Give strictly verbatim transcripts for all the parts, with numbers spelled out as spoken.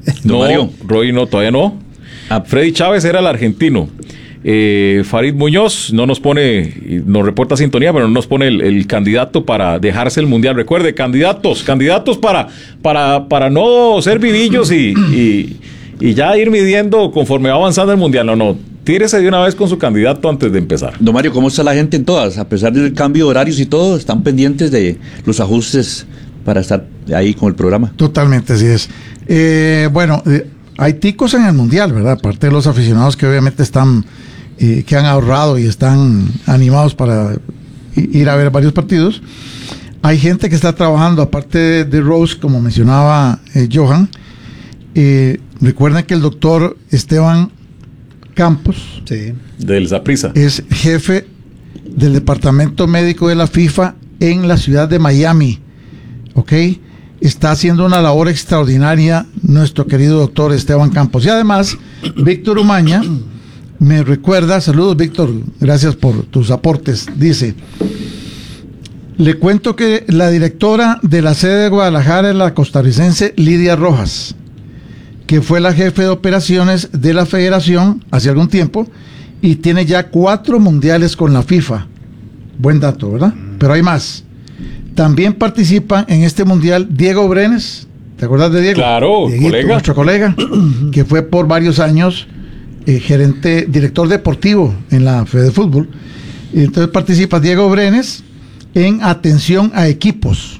No, Roy no, todavía no. Ah. Freddy Chávez era el argentino. Eh, Farid Muñoz no nos pone, nos reporta sintonía, pero no nos pone el, el candidato para dejarse el mundial. Recuerde, candidatos, candidatos para, para, para no ser vivillos y, y, y ya ir midiendo conforme va avanzando el mundial. No, no, tírese de una vez con su candidato antes de empezar. Don Mario, ¿cómo está la gente en todas? A pesar del cambio de horarios y todo, ¿están pendientes de los ajustes para estar ahí con el programa? Totalmente, así es. Eh, bueno, eh, hay ticos en el mundial, ¿verdad? Aparte de los aficionados que obviamente están... Eh, que han ahorrado y están animados para ir a ver varios partidos. Hay gente que está trabajando, aparte de, de Rose, como mencionaba eh, Johan. Eh, recuerden que el doctor Esteban Campos, sí, del Saprissa, es jefe del departamento médico de la FIFA en la ciudad de Miami. ¿Ok? Está haciendo una labor extraordinaria nuestro querido doctor Esteban Campos. Y además, Víctor Umaña me recuerda, saludos Víctor, gracias por tus aportes, dice, le cuento que la directora de la sede de Guadalajara es la costarricense Lidia Rojas, que fue la jefe de operaciones de la federación hace algún tiempo y tiene ya cuatro mundiales con la FIFA. Buen dato, ¿verdad? Pero hay más. También participan en este mundial Diego Brenes, ¿te acuerdas de Diego? Claro, Dieguito, colega. Nuestro colega, que fue por varios años Eh, gerente, director deportivo en la Fede Fútbol. Y entonces participa Diego Brenes en atención a equipos.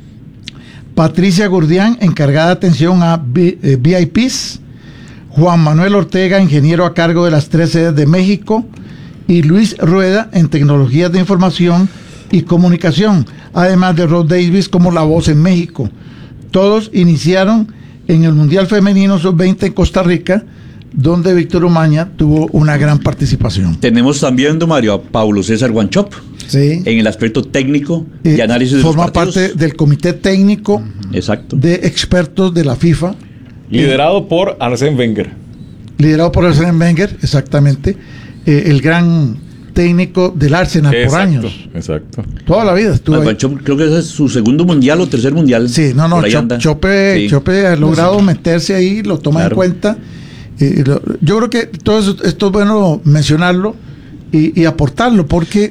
Patricia Gurdián, encargada de atención a V I Ps. Juan Manuel Ortega, ingeniero a cargo de las tres sedes de México. Y Luis Rueda, en tecnologías de información y comunicación. Además de Rod Davis como la voz en México. Todos iniciaron en el Mundial Femenino sub veinte en Costa Rica, donde Víctor Umaña tuvo una gran participación. Tenemos también, don Mario, a Paulo César Guanchop, sí, en el aspecto técnico y eh, análisis de forma los partidos. parte del comité técnico, uh-huh, exacto, de expertos de la FIFA, liderado eh, por Arsène Wenger. Liderado por Arsène Wenger, exactamente, eh, el gran técnico del Arsenal, exacto, por años. Exacto. Toda la vida estuvo ahí. Chop, creo que ese es su segundo mundial o tercer mundial. Sí, no, no, Chop, Chope, sí. Chope ha logrado sí. meterse ahí, lo toma claro. en cuenta. Eh, lo, yo creo que todo eso, esto es bueno mencionarlo y, y aportarlo, porque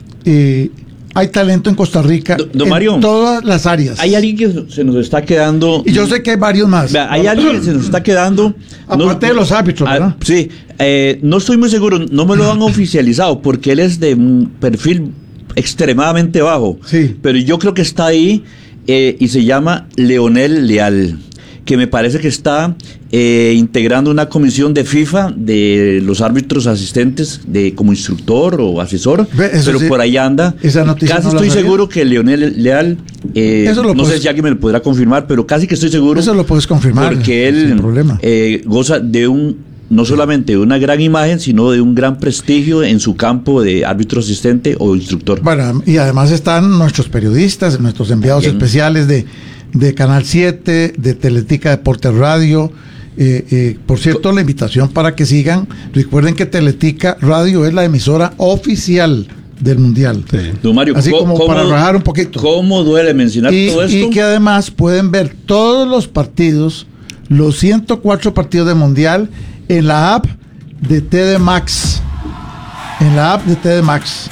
eh, hay talento en Costa Rica, do, do en Mario, todas las áreas. Hay alguien que se nos está quedando. Y yo sé que hay varios más. Vea, hay alguien que se nos está quedando. Aparte no, de los árbitros, ¿verdad? A, sí, eh, no estoy muy seguro, no me lo han oficializado, porque él es de un perfil extremadamente bajo. Sí. Pero yo creo que está ahí eh, y se llama Leonel Leal, que me parece que está eh, integrando una comisión de FIFA de los árbitros asistentes de como instructor o asesor, pero sí, por ahí anda. Esa noticia casi no estoy seguro que Leonel Leal, eh, no puedes, sé si alguien me lo podrá confirmar, pero casi que estoy seguro. Eso lo puedes confirmar. Porque él eh, goza de un, no solamente de una gran imagen, sino de un gran prestigio en su campo de árbitro asistente o instructor. Bueno, y además están nuestros periodistas, nuestros enviados Bien. especiales de de Canal siete, de Teletica Deportes Radio. Eh, eh, por cierto, la invitación para que sigan. Recuerden que Teletica Radio es la emisora oficial del Mundial. Sí. Don Mario, así como ¿cómo, para rajar un poquito. ¿Cómo duele mencionar y, todo esto? Y que además pueden ver todos los partidos, los ciento cuatro partidos del Mundial, en la app de T D Max. En la app de T D Max.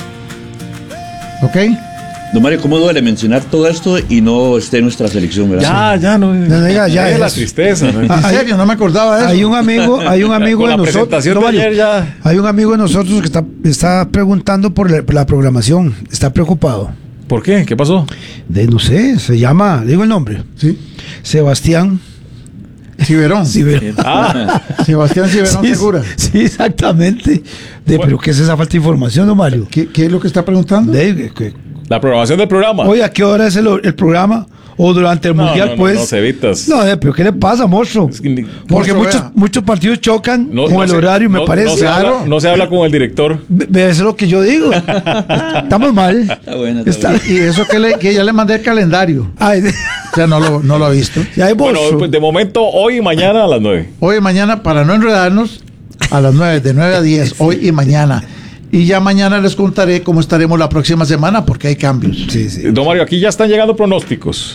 ¿Ok? Don Mario, ¿cómo duele mencionar todo esto y no esté en nuestra selección, verdad? Ya, ya, no. Ya, ya, ya es es la tristeza, ¿no? En serio, no me acordaba de eso. Hay un amigo, hay un amigo de nosotros. No, Mario, de ayer ya. Hay un amigo de nosotros que está, está preguntando por la, por la programación. Está preocupado. ¿Por qué? ¿Qué pasó? De no sé, se llama, digo el nombre. Sí. Sebastián Ciberón. Ciberón. Ah. Sebastián Ciberón, sí, Segura. Sí, exactamente. De, bueno. Pero ¿qué es esa falta de información, don Mario? ¿Qué, qué es lo que está preguntando? De, que, La programación del programa. Oye, ¿a qué hora es el, el programa? O durante el no, mundial, no, pues. No, no, Cevitas. No, eh, pero ¿qué le pasa, monstruo? Es que ni, Porque muchos, muchos partidos chocan no, con no el se, horario, no, me parece. No se, claro. habla, no se habla con el director. Ve, eso es lo que yo digo. Estamos mal. Está bueno, está está, bueno. Y eso que, le, que ya le mandé el calendario. Ay, de, o sea, no lo, no lo ha visto. Ya hay bueno, pues de momento, hoy y mañana a las nueve. Hoy y mañana, para no enredarnos, a las nueve, de nueve a diez, hoy y mañana. Y ya mañana les contaré cómo estaremos la próxima semana, porque hay cambios. Sí, sí. Don Mario, aquí ya están llegando pronósticos.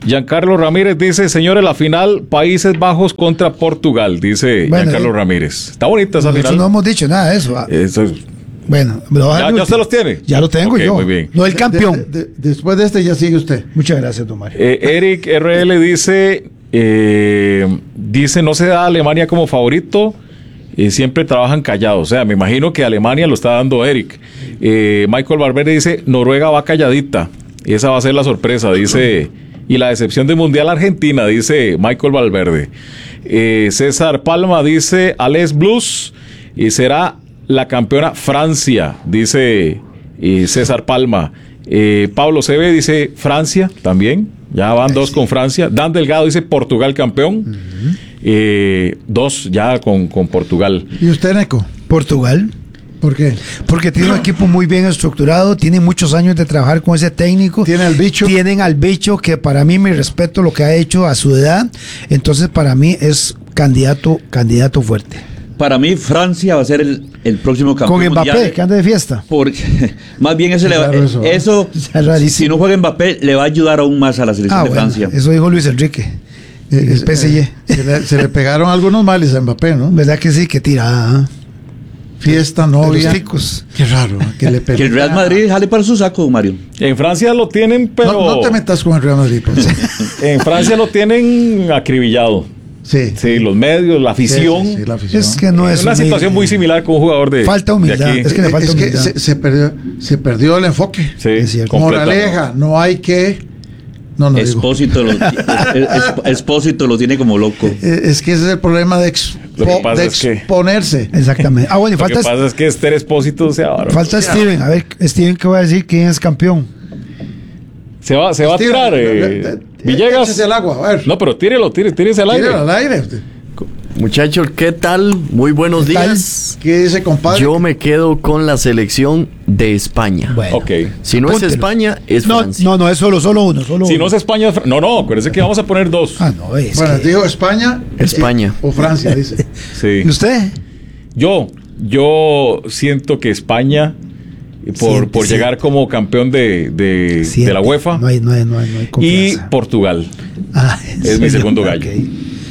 Giancarlo Ramírez dice, señores, la final Países Bajos contra Portugal, dice Bueno, Giancarlo eh, Ramírez. Está bonita esa Nosotros final. no hemos dicho nada de eso. ah. Eso es- Bueno, me lo va a ¿Ya- dar ya el usted último. los tiene? Ya lo tengo Ok, yo. muy bien. No el De- campeón. de- de- después de este ya sigue usted. Muchas gracias, don Mario. Eh, Eric R L dice, eh, dice, no se da a Alemania como favorito, eh, siempre trabajan callados. O sea, me imagino que Alemania lo está dando Eric. Eh, Michael Barbera dice, Noruega va calladita. Y esa va a ser la sorpresa, dice. Y la decepción del Mundial Argentina, dice Michael Valverde. Eh, César Palma dice, Alex Blues, y será la campeona Francia, dice eh, César Palma. Eh, Pablo Seve dice Francia también, ya van dos con Francia. Dan Delgado dice Portugal campeón. Eh, dos ya con, con Portugal. ¿Y usted, Neco? Portugal. ¿Por qué? Porque tiene un equipo muy bien estructurado, tiene muchos años de trabajar con ese técnico. Tiene al bicho. Tienen al bicho que para mí me respeto lo que ha hecho a su edad. Entonces para mí es candidato, candidato fuerte. Para mí, Francia va a ser el, el próximo campeón Con Mbappé, mundial. que anda de fiesta. Porque más bien ese le va- Claro, eso, ¿eh? eso, Es rarísimo. si no juega Mbappé, le va a ayudar aún más a la selección Ah, de bueno, Francia. eso dijo Luis Enrique. Eh, El es- P S G. eh, se, le, se le pegaron algunos males a Mbappé, ¿no? ¿Verdad que sí? Que tirada. Fiesta, De novia. los ticos. Qué raro, ¿eh? que le Que el pelea. Real Madrid jale para su saco, Mario. En Francia lo tienen, pero No, no te metas con el Real Madrid, por favor. en Francia lo tienen acribillado. Sí. Sí, los medios, la afición. Sí, sí, sí, la afición. Es que no es Es una humilde. situación muy similar con un jugador de, Falta humildad, de aquí. es que le falta Es que humildad. se, se perdió, se perdió el enfoque. Sí, Es cierto. completamente. Moraleja, no hay que. No, no digo. Expósito lo, es- es- Expósito lo tiene como loco. Eh, Es que ese es el problema de, expo- Lo que pasa de es que- exponerse. Exactamente. Ah, bueno, y Lo que falta, pasa es que Esther Expósito se va, falta Steven. A ver, Steven, ¿qué va a decir? ¿Quién es campeón? se va, se va a Steven, tirar. eh, eh, eh, Villegas. échese al agua, a ver. No, pero tírelo, tire, tírese al aire. Tíralo al aire. Muchachos, ¿qué tal? Muy buenos ¿Qué tal? días. ¿Qué dice, compadre? Yo me quedo con la selección de España. Bueno. Ok. Si no es Apúntelo. España, es No, Francia. no, no, es solo, solo uno. Solo Si uno. no es España, es Fran- no, no, acuérdense que vamos a poner dos. Ah, no, es Bueno, que- dijo España. España. eh, o Francia, dice. Sí. ¿Y usted? Yo, yo siento que España, por, Siente, por siente. llegar como campeón de, de, de Siente. la UEFA, No hay, no hay, no hay, no hay y confianza. Portugal. Ah, es mi segundo gallo. Ok.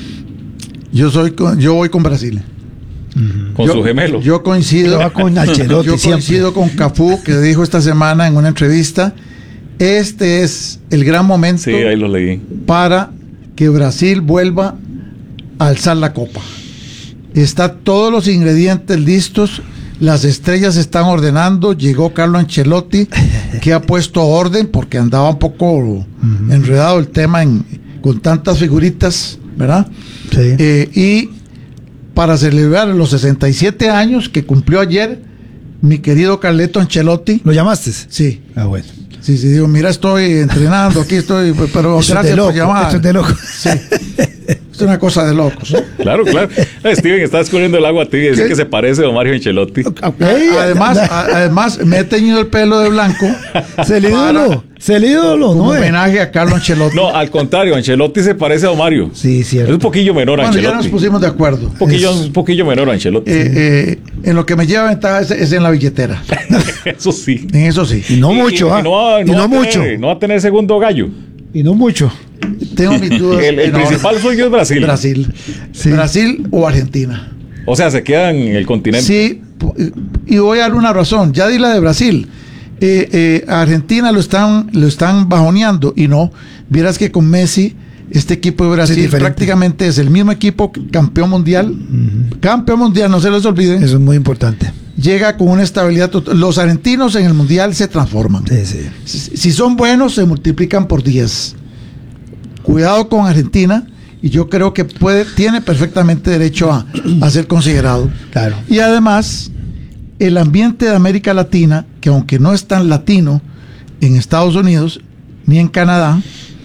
Yo soy con- yo voy con Brasil. Con yo, su gemelo. Yo coincido. Yo va con Ancelotti Yo siempre. coincido con Cafú, que dijo esta semana en una entrevista. Este es el gran momento sí, ahí lo leí. para que Brasil vuelva a alzar la copa. Está todos los ingredientes listos, las estrellas se están ordenando, llegó Carlo Ancelotti, que ha puesto orden porque andaba un poco enredado el tema en, con tantas figuritas, ¿verdad? Sí. Eh, y para celebrar los sesenta y siete años que cumplió ayer mi querido Carleto Ancelotti, ¿Lo llamaste? sí, Ah, bueno. sí, sí, digo, mira, estoy entrenando, aquí estoy, pero Esto es gracias de loco, por llamar. esto es de loco. Sí. Es una cosa de locos. ¿eh? Claro, claro. Eh, Steven está descubriendo el agua tibia. Dice que se parece a Mario Ancelotti. Además, a- además, me he teñido el pelo de blanco Se le ídolo. Se le ídolo, como ¿no? eh? homenaje a Carlo Ancelotti. No, al contrario, Ancelotti se parece a Mario. Sí, Es cierto. un poquillo menor a Bueno, ya nos Ancelotti. pusimos de acuerdo. Un poquillo, Es- un poquillo menor a Ancelotti. eh, eh, en lo que me lleva ventaja es, es en la billetera. Eso sí. En eso sí. Y no Y- mucho, y, ¿ah? y no, va- Y no no va a mucho. tener- no va a tener segundo gallo. Y no mucho. Tengo mis dudas. El, el enormes. principal suyo es Brasil. Brasil. Sí. Brasil o Argentina. O sea, se queda en el continente. Sí, po- y voy a dar una razón. Ya di la de Brasil. Eh, eh, a Argentina lo están, lo están bajoneando y no. Vieras que con Messi, este equipo de Sí, Brasil diferente. prácticamente es el mismo equipo campeón mundial. Campeón mundial, no se les olvide. Eso es muy importante. Llega con una estabilidad total. Los argentinos en el mundial se transforman. Sí, sí. Si, si son buenos, se multiplican por diez. Cuidado con Argentina. Y yo creo que puede, tiene perfectamente derecho a, a ser considerado. Claro. Y además, el ambiente de América Latina, que aunque no es tan latino en Estados Unidos ni en Canadá,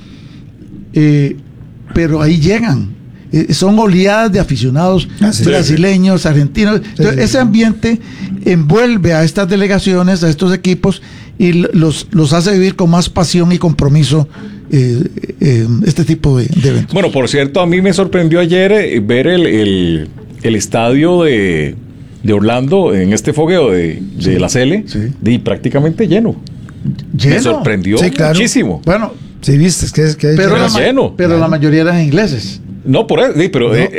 eh, pero ahí llegan. Eh, son oleadas de aficionados Ah, sí. brasileños, argentinos. Entonces, sí, ese sí. ambiente envuelve a estas delegaciones, a estos equipos, y l- los, los hace vivir con más pasión y compromiso eh, eh, este tipo de, de eventos. Bueno, por cierto, a mí me sorprendió ayer eh, ver el, el- el estadio de, de Orlando en este fogueo de, de la Cele sí. y prácticamente lleno. Lleno. Me sorprendió Sí, claro. muchísimo. Bueno, Sí, viste, es que es que Pero, Era la, ma- lleno. pero la mayoría eran ingleses. No, por eso, sí, pero No. eh,